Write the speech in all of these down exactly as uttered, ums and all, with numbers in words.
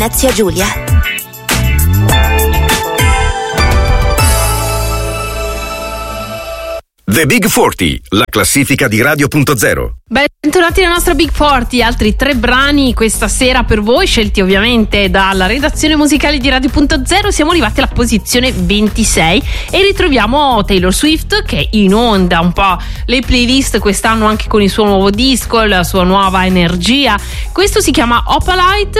Venezia Giulia. The Big quaranta, la classifica di Radio punto zero. Bentornati nella nostra Big quaranta, altri tre brani questa sera per voi, scelti ovviamente dalla redazione musicale di Radio punto zero. Siamo arrivati alla posizione ventisei e ritroviamo Taylor Swift, che inonda un po' le playlist quest'anno anche con il suo nuovo disco, la sua nuova energia. Questo si chiama Opalite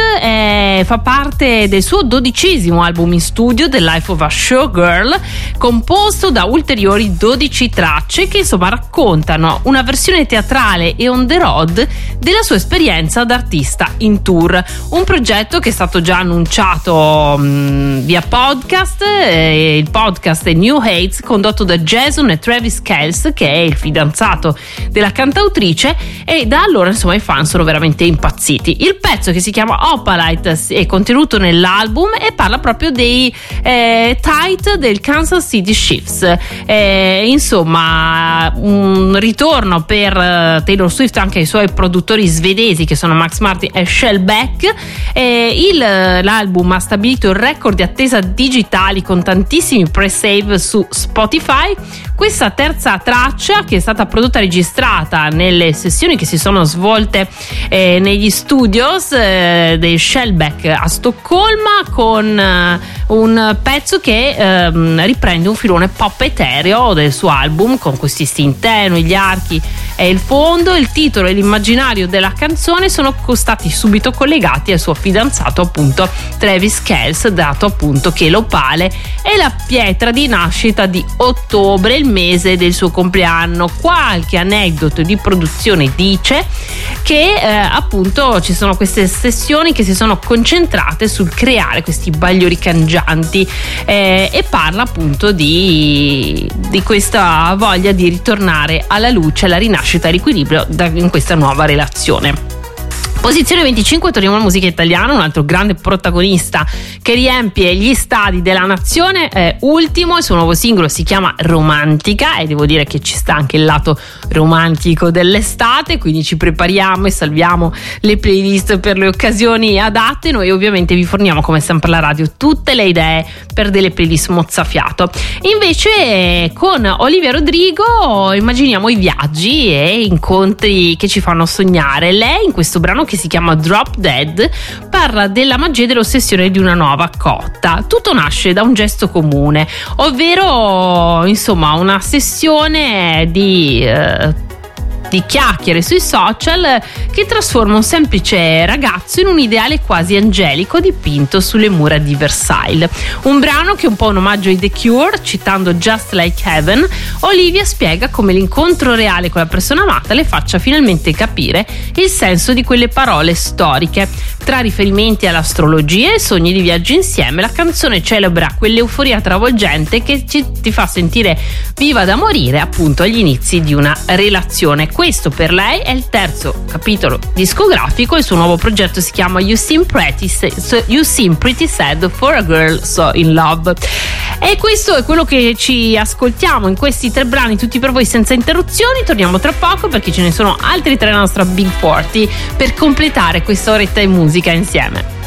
e fa parte del suo dodicesimo album in studio, The Life of a Showgirl, composto da ulteriori dodici tracce che insomma raccontano una versione teatrale e on the road della sua esperienza d'artista in tour. Un progetto che è stato già annunciato mh, via podcast, eh, il podcast è New Heights, condotto da Jason e Travis Kelce, che è il fidanzato della cantautrice, e da allora insomma i fan sono veramente impazziti. Il pezzo, che si chiama Opalite, è contenuto nell'album e parla proprio dei eh, tight del Kansas City Chiefs. Eh, insomma un ritorno per uh, Taylor Swift anche ai suoi produttori svedesi, che sono Max Martin e Shellback. Eh, il, l'album ha stabilito il record di attesa digitali con tantissimi pre-save su Spotify. Questa terza traccia, che è stata prodotta e registrata nelle sessioni che si sono svolte eh, negli studios eh, dei Shellback a Stoccolma, con eh, un pezzo che eh, riprende un filone pop etereo del suo album, con questi stin tenui, gli archi e il fondo. Il titolo e l'immaginario della canzone sono stati subito collegati al suo fidanzato, appunto Travis Kelce, dato appunto che l'opale è la pietra di nascita di ottobre, il mese del suo compleanno. Qualche aneddoto di produzione dice che eh, appunto ci sono queste sessioni che si sono concentrate sul creare questi bagliori cangianti eh, e parla appunto di, di questa voglia di ritornare alla luce, alla rinascita e all'equilibrio in questa nuova relazione. Posizione venticinque, torniamo alla musica italiana, un altro grande protagonista che riempie gli stadi della nazione. È ultimo, il suo nuovo singolo si chiama Romantica e devo dire che ci sta anche il lato romantico dell'estate, quindi ci prepariamo e salviamo le playlist per le occasioni adatte. Noi ovviamente vi forniamo come sempre alla radio tutte le idee per delle playlist mozzafiato. Invece con Olivia Rodrigo immaginiamo i viaggi e incontri che ci fanno sognare. Lei in questo brano, che si chiama Drop Dead, parla della magia e dell'ossessione di una nuova cotta. Tutto nasce da un gesto comune, ovvero insomma una sessione di eh, di chiacchiere sui social che trasforma un semplice ragazzo in un ideale quasi angelico dipinto sulle mura di Versailles. Un brano che è un po' un omaggio ai The Cure, citando Just Like Heaven. Olivia spiega come l'incontro reale con la persona amata le faccia finalmente capire il senso di quelle parole storiche. Tra riferimenti all'astrologia e sogni di viaggio insieme, la canzone celebra quell'euforia travolgente che ci, ti fa sentire viva da morire appunto agli inizi di una relazione. Questo per lei è il terzo capitolo discografico. Il suo nuovo progetto si chiama You Seem Pretty, You Seem Pretty Sad for a Girl So in Love. E questo è quello che ci ascoltiamo in questi tre brani, tutti per voi senza interruzioni. Torniamo tra poco perché ce ne sono altri tre nella nostra Big quaranta per completare questa oretta di musica insieme.